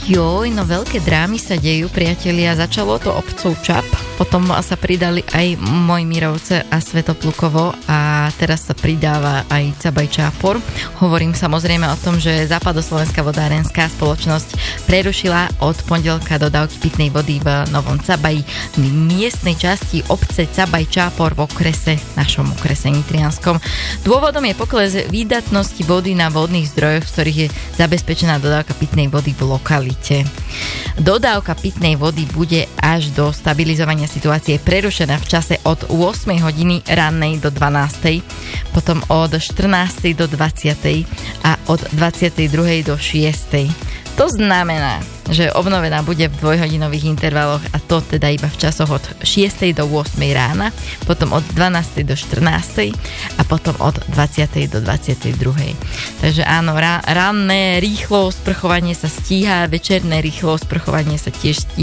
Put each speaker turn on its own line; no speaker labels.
Joj, no veľké drámy sa dejú, priatelia. Začalo to obcov Čap, potom sa pridali aj Mojmirovce a Svätoplukovo a teraz sa pridáva aj Cabaj Čápor. Hovorím samozrejme o tom, že Západoslovenská vodárenská spoločnosť prerušila od pondelka dodávky pitnej vody v Novom Cabaji, v miestnej časti obce Cabaj Čápor v našom okrese nitrianskom. Dôvodom je pokles výdatnosti vody na vodných zdrojoch, z ktorých je zabezpečená dodávka pitnej vody v lokalite. Dodávka pitnej vody bude až do stabilizovania situácie prerušená v čase od 8 hodiny rannej do 12, potom od 14 do 20 a od 22 do 6. To znamená, že obnovená bude v dvojhodinových intervaloch a to teda iba v časoch od 6 do 8 rána, potom od 12 do 14 a potom od 20 do 22. Takže áno, ranné rýchlo sprchovanie sa stíha, večerné rýchlo sprchovanie sa tiež stíha.